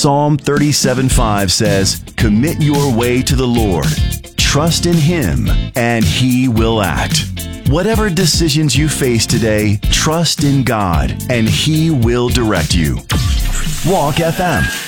Psalm 37:5 says, "Commit your way to the Lord. Trust in Him, and He will act." Whatever decisions you face today, trust in God, and He will direct you. Walk FM.